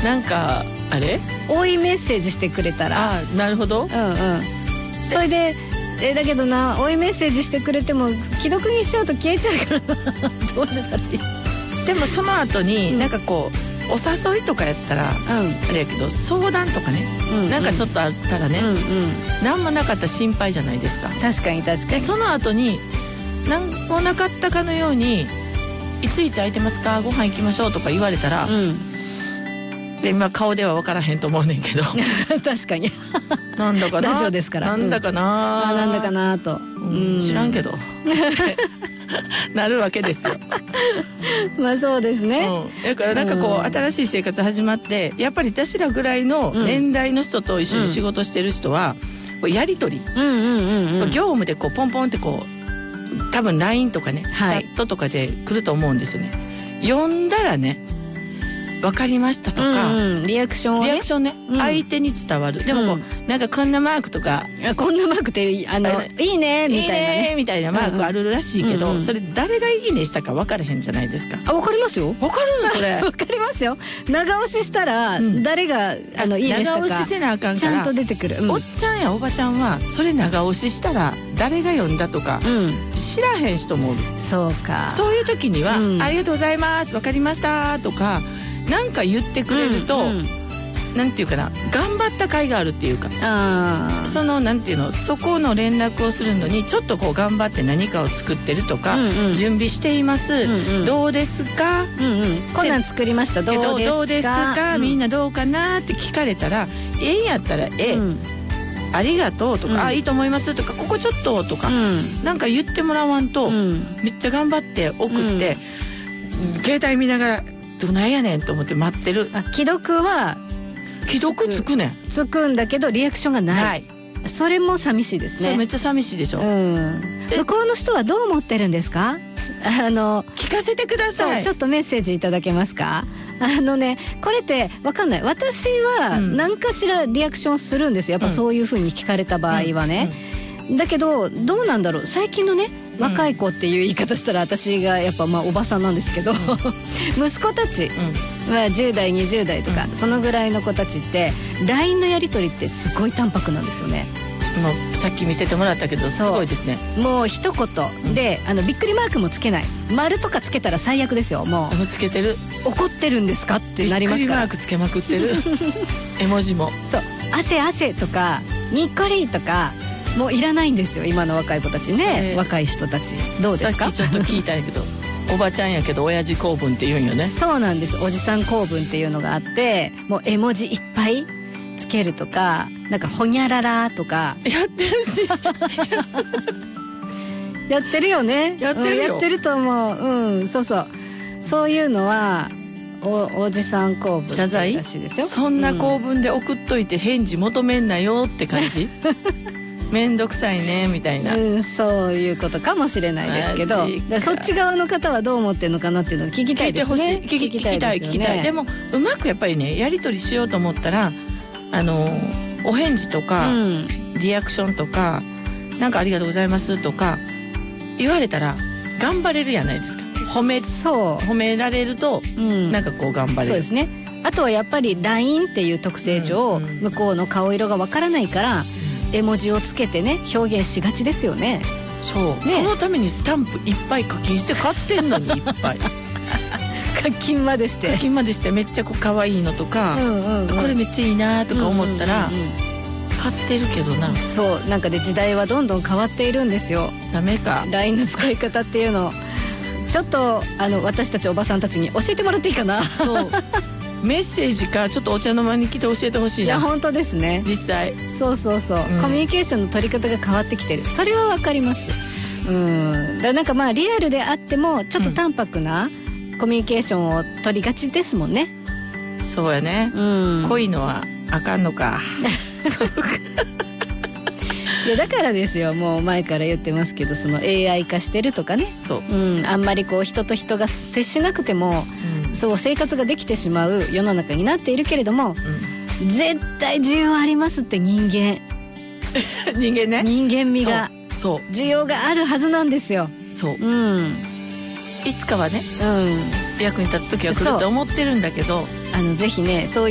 なんかあれ追いメッセージしてくれたら、 あ、なるほど。 それでだけどな、追いメッセージしてくれても既読にしちゃうと消えちゃうからなどうしたらいい。 でもその後になんかこうお誘いとかやったらあれやけど、相談とかね、なんかちょっとあったらね、何もなかったら心配じゃないですか。 確かに確かに。 でその後に何もなかったかのようにいついつ空いてますか、ご飯行きましょうとか言われたら、で顔では分からへんと思うねんけど確かになんだかな、 ラジオですからなんだかな、 なんだかなと、 知らんけどなるわけですよまあそうですね、 だからなんかこう、新しい生活始まって、やっぱり私らぐらいの年代の人と一緒に仕事してる人は、やり取り、業務でこうポンポンってこう多分 LINE とかね、チャットとかで来ると思うんですよね。読んだらね、分かりましたとか、 リアクションをね、 相手に伝わる。でもこう、なんかこんなマークとか、 こんなマークっていいねみたいなね、 みたいなマークあるらしいけど、それ誰がいいねしたか分からへんじゃないですか。 あ、分かりますよ。 分かるのそれ。 分かりますよ。長押ししたら誰がいいねしたか長押しせなあかんから、 ちゃんと出てくる。 おっちゃんやおばちゃんはそれ長押ししたら誰が読んだとか知らへん人もおる。 そうか。 そういう時にはありがとうございます、分かりましたとかなんか言ってくれると、なんていうかな、頑張った甲斐があるっていうか、そのなんていうの、そこの連絡をするのにちょっとこう頑張って何かを作ってるとか、準備しています、どうですか、 こんなん作りました、どうですか、 みんなどうかなって聞かれたら、やったらありがとうとか、いいと思いますとか、ここちょっととか、なんか言ってもらわんと、めっちゃ頑張って送って、携帯見ながらどないやねんと思って待ってる。 既読は既読つくねん、 つくんだけどリアクションがない。それも寂しいですね。 それめっちゃ寂しいでしょ。 向こうの人はどう思ってるんですか？ 聞かせてください。 ちょっとメッセージいただけますか？これって分かんない。私は何かしらリアクションするんですよ。やっぱそういう風に聞かれた場合はね。だけどどうなんだろう、最近のね、若い子っていう言い方したら私がやっぱおばさんなんですけど、息子たち、10代20代とか、そのぐらいの子たちって LINE のやり取りってすごい淡白なんですよね。 もうさっき見せてもらったけどすごいですね。 もう一言で、びっくりマークもつけない、丸とかつけたら最悪ですよ。もうつけてる、 怒ってるんですかってなりますから。 びっくりマークつけまくってる絵文字もそう、汗とかにっこりとかもういらないんですよ、今の若い子たちね。若い人たちどうですか？ さっきちょっと聞いたんやけどおばちゃんやけど親父公文って言うんよね。 そうなんです、おじさん公文っていうのがあって、もう絵文字いっぱいつけるとか、なんかほにゃららとかやってるしやってるよね。 やってるよ、 やってると思う。そういうのはおじさん公文謝罪らしいですよ。 そんな公文で送っといて返事求めんなよって感じめんどくさいねみたいな、 そういうことかもしれないですけど、そっち側の方はどう思ってるのかなっていうのを聞きたいですね。 聞きたい。でもうまくやっぱりね、やり取りしようと思ったら、お返事とか、リアクションとか、なんかありがとうございますとか言われたら頑張れるやないですか。褒められると、なんかこう頑張れる。 そうですね。あとはやっぱり LINE っていう特性上、向こうの顔色がわからないから、絵文字をつけてね、表現しがちですよね。 そう、そのためにスタンプいっぱい課金して買ってんのにいっぱい課金までしてめっちゃこう可愛いのとか、これめっちゃいいなとか思ったら買ってるけどな。 そう、なんかで時代はどんどん変わっているんですよ。 ダメか、 LINE の使い方っていうのをちょっと私たちおばさんたちに教えてもらっていいかな。 そうメッセージかちょっとお茶の間に来て教えてほしいな。 いや本当ですね、 実際。 そう、コミュニケーションの取り方が変わってきてる。それはわかります。だなんかリアルであってもちょっと淡白なコミュニケーションを取りがちですもんね。 そうやね、恋のはあかんのかいやだからですよ、もう前から言ってますけど、その AI 化してるとかね、あんまりこう人と人が接しなくても、そう生活ができてしまう世の中になっているけれども、絶対需要ありますって。人間ね、人間味が、そう需要があるはずなんですよ。そう、いつかはね、役に立つ時は来ると思ってるんだけど、ぜひね、そう